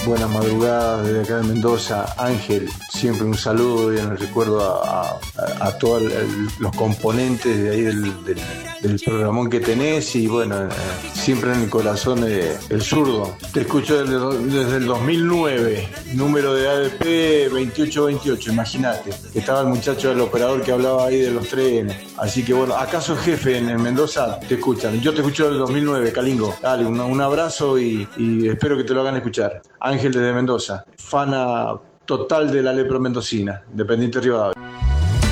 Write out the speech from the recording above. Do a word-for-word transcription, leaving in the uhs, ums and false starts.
buenas madrugadas desde acá de Mendoza. Ángel, siempre un saludo y en el recuerdo a, a, a todos los componentes de ahí del, del, del programón que tenés y bueno, eh, siempre en el corazón eh, el zurdo. Te escucho desde, desde el dos mil nueve, número de A D P veintiocho veintiocho, imagínate. Estaba el muchacho del operador que hablaba ahí de los trenes. Así que bueno, ¿acaso jefe en, en Mendoza? Te escuchan. Yo te escucho desde el dos mil nueve, Calingo. Dale, un, un abrazo y, y espero que te lo hagan escuchar. Ángel desde Mendoza, fana total de la lepra mendocina, Independiente Rivadavia.